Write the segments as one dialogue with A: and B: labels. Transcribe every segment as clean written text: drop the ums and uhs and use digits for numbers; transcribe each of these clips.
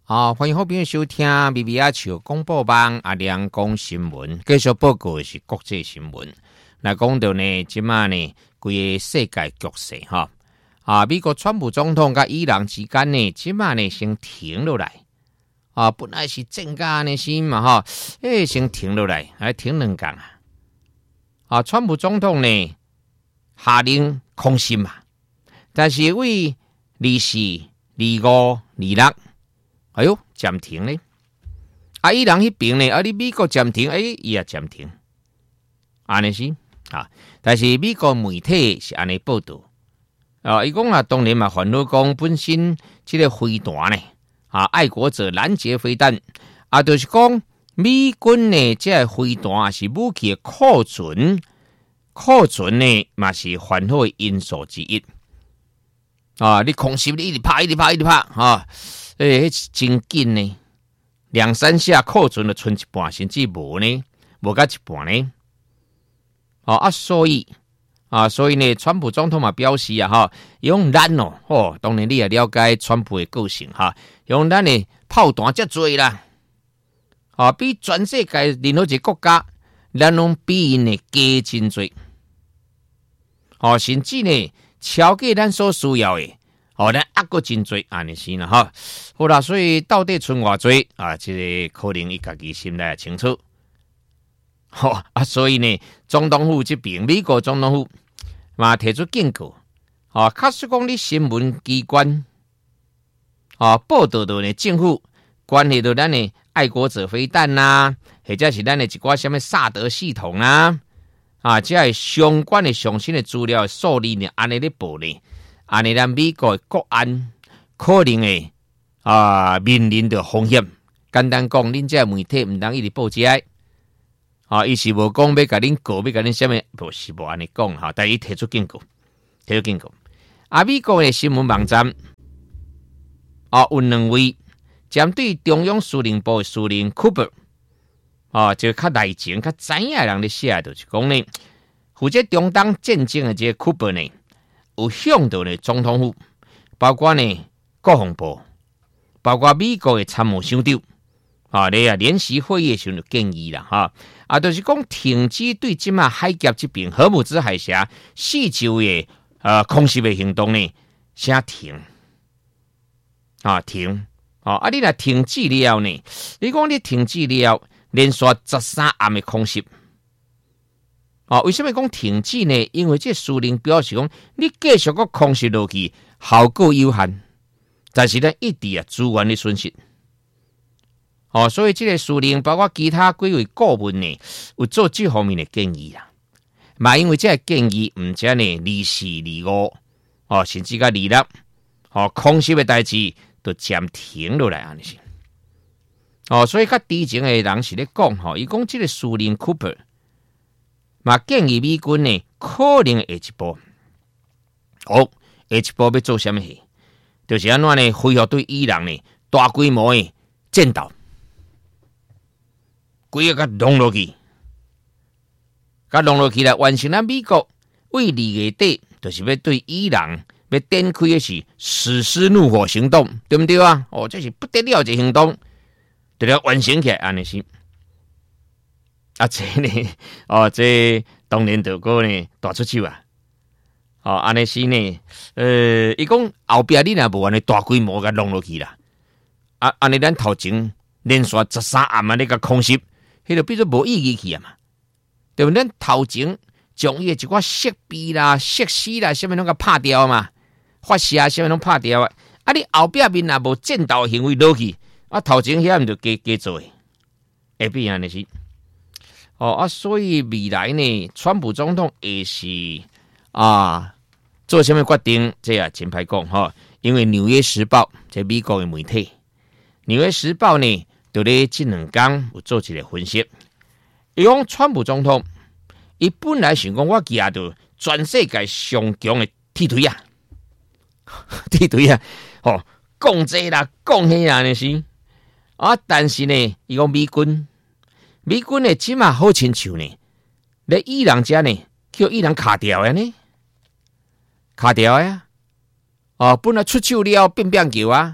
A: 欢迎好朋友收听咪咪啊笑广播网阿亮讲新闻，继续报告的是国际新闻。那讲到呢，即马呢，规个世界局势美国川普总统甲伊朗之间呢，即马呢先停落来。本来是正甲呢是嘛先停落来，还停2天川普总统呢下令空袭嘛，但是为24、25、26。暂停呢？伊朗迄边呢？你美国暂停，伊也暂停，安尼是但是美国媒体是安尼报道，伊讲当然嘛，烦恼讲本身这个飞弹呢，爱国者拦截飞弹，就是讲美军呢，这个飞弹是武器的库存呢，嘛是烦恼的因素之一。你空袭你一直拍，真紧呢，2-3下库存就剩一半，甚至无呢，无到一半呢。所以呢，川普总统嘛表示用咱当然你也了解川普的个性用咱的炮弹遮多啦，比全世界任何一个国家，咱拢比因的加真多，甚至呢超过咱所需要的。咱还阁真多安尼是啦好啦，所以到底剩偌多这个可能伊家己心内清楚。所以呢，总统府这边，美国总统府嘛提出警告，假使讲你新闻机关报道到呢政府关系到咱的爱国者飞弹啦，或者是咱的一寡什么萨德系统啦，这系相关的上新的资料数字呢，安尼咧报呢。安尼咱美国的国安可能会面临着风险。简单讲，恁这媒体唔当一直报这伊是无讲要甲恁告，要甲恁什么，不是无安尼讲但伊提出警告。美国的新闻网站有2位针对中央司令部的司令 Cooper 就较内情、较知影的人咧写，就是讲呢，负责中东战争的这个 Cooper 呢。有向到呢总统府，包括呢国防部，包括美国的参谋长长，你联席会议时就建议啦，就是讲停止对即马海峡这边荷姆兹海峡四周的空袭的行动呢，先停，停，你若停止了呢，你讲你停止了，连续13暗的空袭。为什么讲停止呢？因为这司令表示讲，你继续个空袭落去，效果有限，但是呢，一直资源的损失。所以这个司令包括其他几位顾问呢，有做这方面的建议啦。嘛，因为这个建议唔只呢24、25，甚至到26，空袭的代志就暂停落来安尼是。所以较知情的人是咧讲，伊讲这个司令 Cooper。嘛建议美军呢，可能下一步，下一步要做什么事？就是安怎呢？恢复对伊朗呢大规模的战斗，规个弄落去，来完成咱美国为2月底，就是要对伊朗要展开的是实施怒火行动，对不对啊？这是不得了的行动，就要完成起来，安尼是。这呢，这当然就个呢大出手安尼是呢，伊讲后边你若无安尼大规模甲弄落去啦，安尼咱头前连续13暗那个空袭，迄就变做无意义去嘛，对不对？咱头前将伊一寡设备啦、设施啦，什么拢甲拍掉嘛，发射什么拢拍掉你后边面若无战斗行为落去，头前遐毋就加做会变安尼是。所以未来呢，川普总统也是做什么决定，这也真歹讲因为《纽约时报》这美国的媒体，《纽约时报》呢，就咧这2天有做一个分析，伊讲川普总统，伊本来想讲我举到全世界上强的铁腿讲这啦，讲迄啊，那是但是呢，伊讲美军呢，即马好亲像呢，咧伊朗遮呢，叫伊朗卡掉的呢，本来出手了变球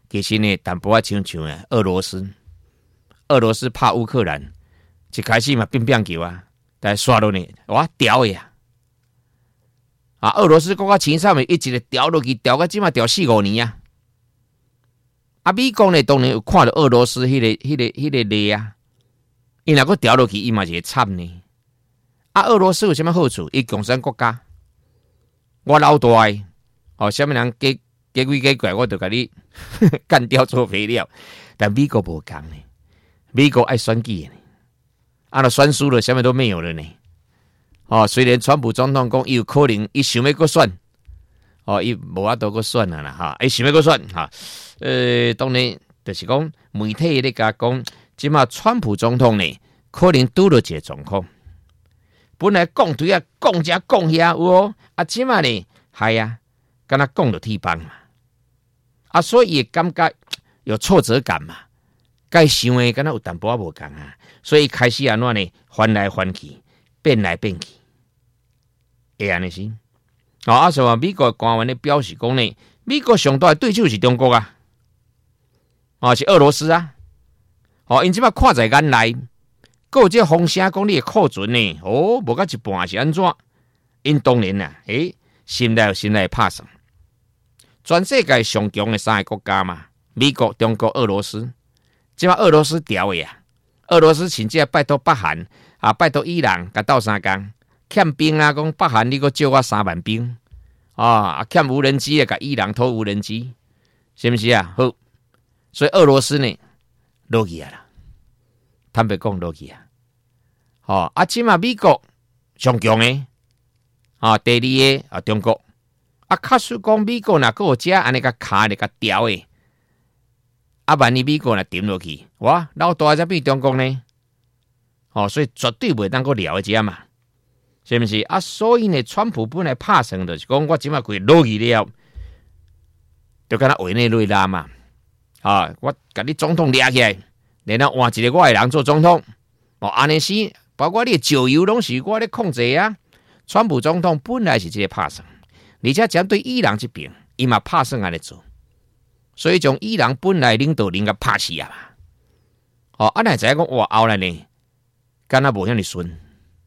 A: 其实呢，淡薄仔像俄罗斯怕乌克兰，一开始嘛乒球啊，但刷落呢，哇掉的啊！俄罗斯国家前上面一直掉落去，掉到即嘛掉4-5年啊！啊，美国呢当然有看到俄罗斯迄个例啊，伊若个掉落去，伊嘛是会惨呢。啊，俄罗斯有啥物好处？伊共产国家，我老大的哦，啥物人假鬼假怪，我就甲你干掉做肥料。但美国无共呢，美国爱选举呢，啊，若选输了，啥物都没有了呢。哦，虽然川普总统讲伊有可能伊想要搁选，哦，伊无法度搁选啦哈，伊想要搁选哈。当然就是讲媒体咧甲讲，即马川普总统呢可能拄到一个状况，本来讲对啊，讲遮讲遐有哦，啊，即马呢系啊，敢若讲到铁板嘛，啊，所以感觉有挫折感嘛，该想的敢若有淡薄仔无共啊，所以开始安怎呢，翻来翻去，变来变去。会安尼是，啊，所以美国官员咧表示讲呢，美国上大的对手是中国啊，是俄罗斯啊，因即摆看在眼内，还有这风声讲你的库存呢，无到一半是安怎？因当然啦，心内拍算，全世界上强的3个国家嘛，美国、中国、俄罗斯，即摆俄罗斯调的啊，俄罗斯甚至拜托北韩啊，拜托伊朗甲斗相共。欠兵啊，讲北韩你个借我3万兵啊，欠无人机啊，甲伊朗偷无人机，是不是啊？好，所以俄罗斯呢落去啊啦，坦白讲落去啊，即嘛美国上强诶，第二个啊中国，假使讲美国若有遮安尼个卡咧个调诶，万一美国若沉落去，哇，老大才变中国呢，所以绝对袂当个了遮嘛。是不是啊？所以呢，川普本来拍算就是讲，我即马可以落去了，就敢若委内瑞拉嘛，我甲你总统抓起来，然后换一个我的人做总统，安尼是，包括你的石油拢是我咧控制啊。川普总统本来是这个拍算，而且针对伊朗这边，伊嘛拍算安尼做，所以从伊朗本来领导人甲拍死啊嘛，那知影讲哇后来呢，敢若无遐尼顺。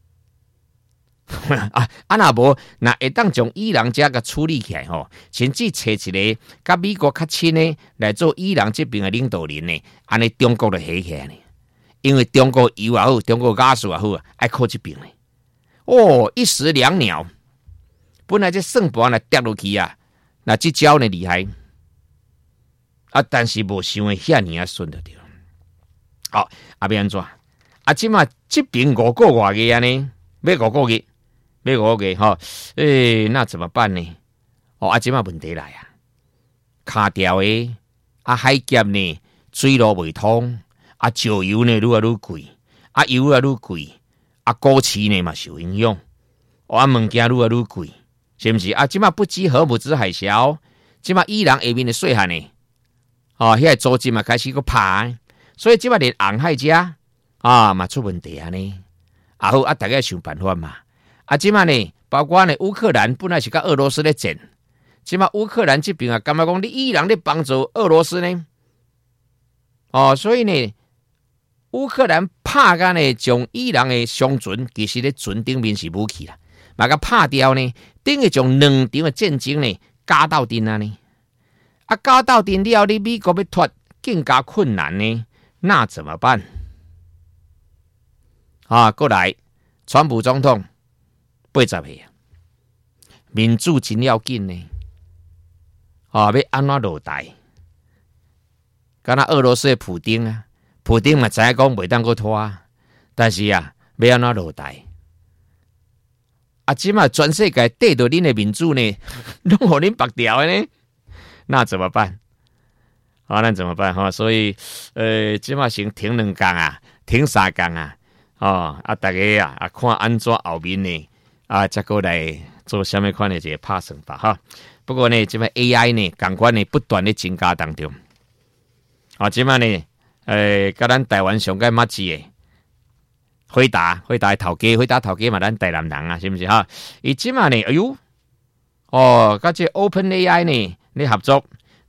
A: 若无，那会当将伊朗遮个处理起来吼，甚至找一个甲美国较亲的来做伊朗这边的领导人呢，安尼中国就起起来呢。因为中国油也好，中国加速也好，爱靠这边呢。一石两鸟，本来这算盘来跌落去啊，那这招呢厉害但是无想的遐尼顺就对了。好，要安怎？即马这边5个外个安尼，要5个月。要5个月那怎么办呢？即马问题来啊，卡掉的海劫呢，水路未通，石油呢愈来愈贵，油愈贵，股市呢嘛受影响，物件愈来愈贵，是不是？即马不知何物之海啸，即马伊朗下面的细汉呢，遐个租金嘛开始个爬，所以即马连红海遮嘛出问题呢。好大家想办法嘛。即马呢，包括呢乌克兰本来是甲俄罗斯咧战，即马乌克兰这边感觉讲你伊朗咧帮助俄罗斯呢，所以呢，乌克兰拍甲呢将伊朗的商船，其实咧船顶面是武器啦，嘛甲拍掉呢，等于将2场的战争呢加到阵呢，加到阵了，你美国要脱更加困难呢，那怎么办？过来，川普总统。80岁民主真要紧呢，要安怎落台？敢若俄罗斯的普丁嘛知影讲袂当个拖，但是要安怎落台？即马全世界缀着恁的民主呢，拢互恁绑掉的呢，那怎么办？那怎么办？所以即马先停2天啊，停3天啊，大家看安怎后面呢？再过来做什么款的这个拍算吧不过呢，这边 AI 呢，感官呢不断的增加当中。这边呢，跟咱台湾上个马子的回答头家嘛，咱台南人啊，是不是伊这边呢，跟这 OpenAI 呢，你合作，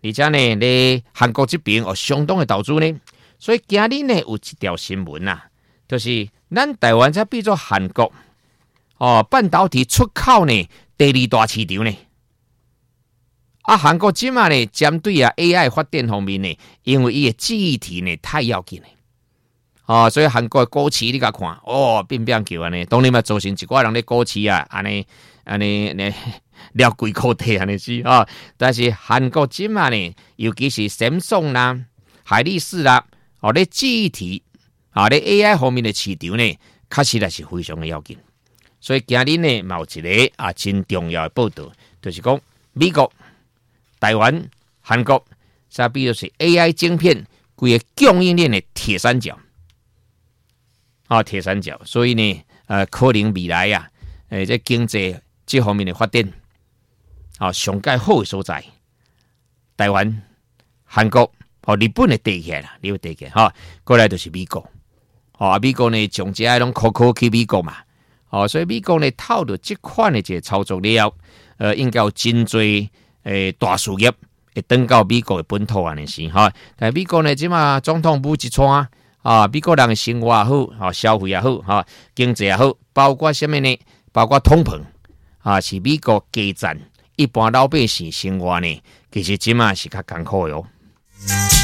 A: 而且呢，咧韩国这边有相当的投资呢。所以今日呢有一条新闻啊，就是咱台湾才比作韩国半导体出口呢第2大市场呢。韩国即马呢针对AI 发展方面呢，因为伊的记忆体呢太要紧了。所以韩国的股市你甲看，变变叫安尼，当然嘛造成一寡人咧股市安尼了贵可体安尼是但是韩国即马呢，尤其是 Samsung 啦、海力士啦，咧记忆体咧 AI 方面的市场呢，确实也是非常的要紧。所以今日呢，有一个真重要的报道，就是讲美国、台湾、韩国，才比如是 AI 晶片规个供应链的铁三角。铁三角，所以呢，可能未来这经济这方面的发展，上界好的所在，台湾、韩国、日本的地起来啦，你要地起来过来就是美国，美国呢，从这拢扣去美国嘛，所以美国呢，透过这款的这操作了，应该有真多大事业会登到美国的本土安尼是但美国呢，即马总统府一串。美国人的生活也好，消费也好，经济也好，包括什么呢？包括通膨是美国基层一般老百姓生活呢，其实即马是较艰苦哟。